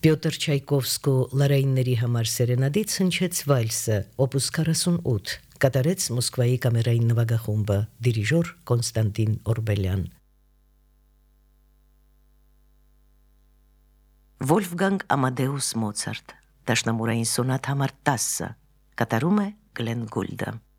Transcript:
Պյոտր Չայկովսկու լարայինների համար սերենադից հնչեց վալսը, օպուս 48, կատարեց Մոսկվայի կամերային նվագախումբը, դիրիժոր Կոնստանտին Օրբելյան։ Վոլֆգանգ Ամադեուս Մոցարտ, դաշնամուրային սոնատ համար 10, կատարում է Գլեն Գուլդը։